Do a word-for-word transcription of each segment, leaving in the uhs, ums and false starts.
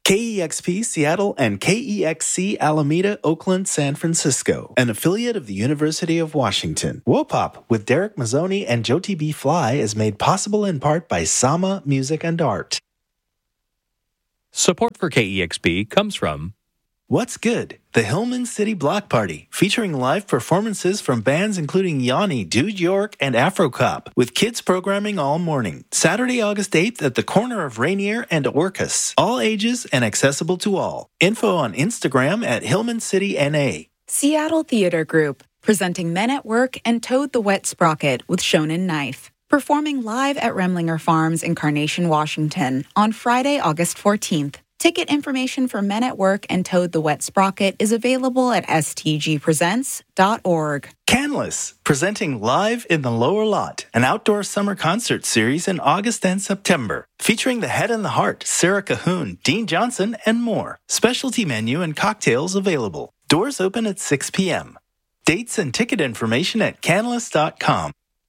K E X P Seattle and K E X C Alameda, Oakland, San Francisco, an affiliate of the University of Washington. Wopop with Derek Mazzoni and Jyoti B. Fly is made possible in part by Sama Music and Art. Support for K E X P comes from What's Good? The Hillman City Block Party, featuring live performances from bands including Yanni, Dude York, and Afro Cop, with kids programming all morning. Saturday, August eighth at the corner of Rainier and Orcas. All ages and accessible to all. Info on Instagram at Hillman City N A. Seattle Theater Group, presenting Men at Work and Toad the Wet Sprocket with Shonen Knife. Performing live at Remlinger Farms in Carnation, Washington on Friday, August fourteenth. Ticket information for Men at Work and Toad the Wet Sprocket is available at s t g presents dot org. Canlis, presenting Live in the Lower Lot, an outdoor summer concert series in August and September, featuring The Head and the Heart, Sarah Cahoon, Dean Johnson, and more. Specialty menu and cocktails available. Doors open at six p.m. Dates and ticket information at canlis dot com.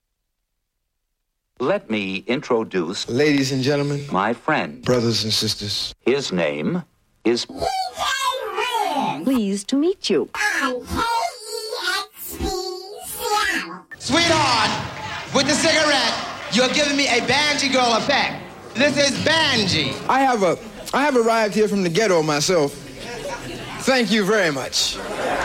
Let me introduce, ladies and gentlemen, my friend, brothers and sisters. His name is... Pleased to meet you. Sweetheart, with the cigarette, you're giving me a Banji girl effect. This is Banji. I have a, I have arrived here from the ghetto myself. Thank you very much.